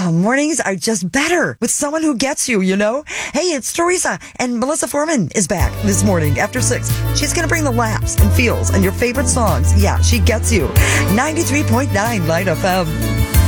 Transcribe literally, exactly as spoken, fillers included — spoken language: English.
Oh, mornings are just better with someone who gets you, you know? Hey, it's Teresa, and Melissa Foreman is back this morning after six. She's going to bring the laughs and feels and your favorite songs. Yeah, she gets you. ninety-three point nine Light F M.